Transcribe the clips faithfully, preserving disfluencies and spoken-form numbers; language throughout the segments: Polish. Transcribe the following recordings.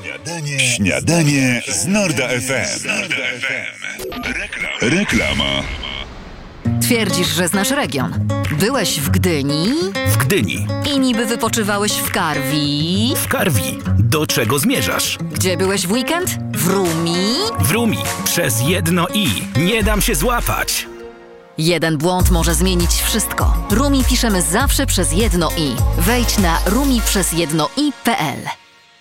Śniadanie, śniadanie z Norda F M. Reklama. Reklama. Twierdzisz, że znasz region. Byłeś w Gdyni? W Gdyni. I niby wypoczywałeś w Karwi? W Karwi. Do czego zmierzasz? Gdzie byłeś w weekend? W Rumi? W Rumi. Przez jedno i. Nie dam się złapać. Jeden błąd może zmienić wszystko. Rumi piszemy zawsze przez jedno i. Wejdź na rumi przez jedno i kropka p l.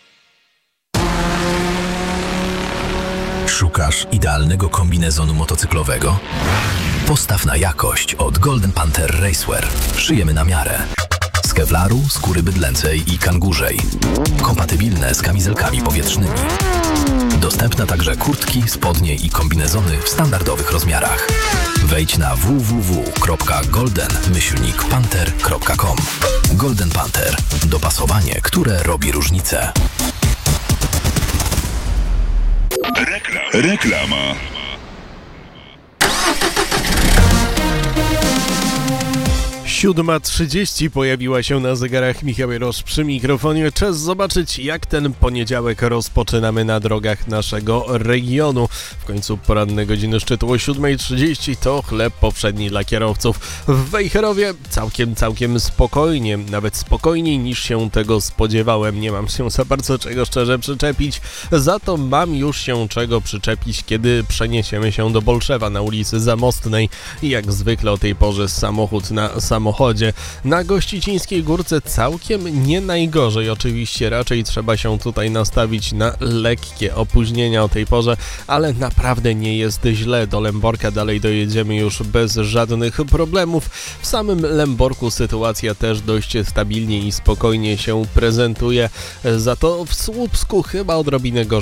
Szukasz idealnego kombinezonu motocyklowego? Postaw na jakość od Golden Panther Racewear. Szyjemy na miarę. Z kevlaru, skóry bydlęcej i kangurzej. Kompatybilne z kamizelkami powietrznymi. Dostępne także kurtki, spodnie i kombinezony w standardowych rozmiarach. Wejdź na w w w kropka golden panther kropka com. Golden Panther. Dopasowanie, które robi różnicę. Reklama. Reklama. siódma trzydzieści pojawiła się na zegarach. Michał Jarosz przy mikrofonie. Czas zobaczyć, jak ten poniedziałek rozpoczynamy na drogach naszego regionu. W końcu poranne godziny szczytu o siódma trzydzieści to chleb powszedni dla kierowców. W Wejherowie całkiem, całkiem spokojnie, nawet spokojniej niż się tego spodziewałem. Nie mam się za bardzo czego szczerze przyczepić, za to mam już się czego przyczepić, kiedy przeniesiemy się do Bolszewa na ulicy Zamostnej. I jak zwykle o tej porze samochód na samochodzie. Na Gościcińskiej Górce całkiem nie najgorzej. Oczywiście raczej trzeba się tutaj nastawić na lekkie opóźnienia o tej porze, ale naprawdę nie jest źle. Do Lęborka dalej dojedziemy już bez żadnych problemów. W samym Lęborku sytuacja też dość stabilnie i spokojnie się prezentuje. Za to w Słupsku chyba odrobinę gorzej.